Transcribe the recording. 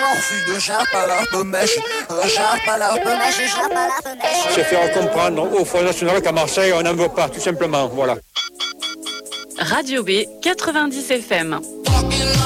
C'est faire comprendre au Front National qu'à Marseille, on n'en veut pas, tout simplement, voilà. Radio B, 90 FM.